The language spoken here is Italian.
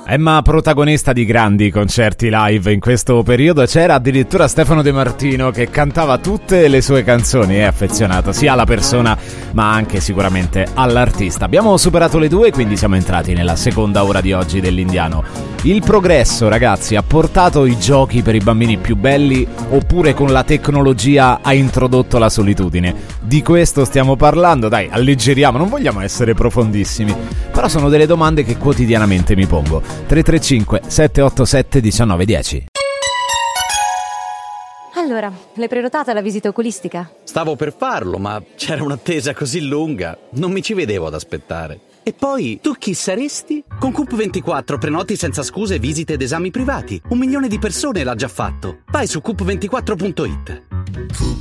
Emma protagonista di grandi concerti live in questo periodo, c'era addirittura Stefano De Martino che cantava tutte le sue canzoni, è affezionato sia alla persona ma anche sicuramente all'artista. Abbiamo superato le 2, quindi siamo entrati nella seconda ora di oggi dell'Indiano. Il progresso, ragazzi, ha portato i giochi per i bambini più belli oppure con la tecnologia ha introdotto la solitudine? Di questo stiamo parlando, dai, alleggeriamo, non vogliamo essere profondissimi, però sono delle domande che quotidianamente mi pongo. 335 787 1910. Allora, l'hai prenotata la visita oculistica? Stavo per farlo, ma c'era un'attesa così lunga, non mi ci vedevo ad aspettare. E poi, tu chi saresti? Con Coop24 prenoti senza scuse visite ed esami privati. 1 milione di persone l'ha già fatto. Vai su coop24.it.